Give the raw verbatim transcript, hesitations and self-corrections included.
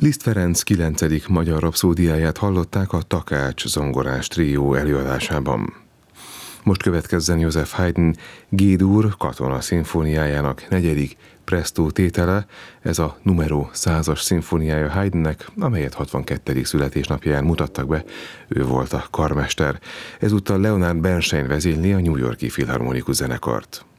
Liszt Ferenc kilencedik magyar rapszódiáját hallották a Takács zongorás trió előadásában. Most következzen Joseph Haydn G-dur Katona szimfóniájának negyedik Presto tétele, ez a numero százas szimfóniája Haydnnek, amelyet hatvankettedik születésnapján mutattak be, ő volt a karmester. Ezúttal Leonard Bernstein vezényli a New York-i Filharmonikus zenekart.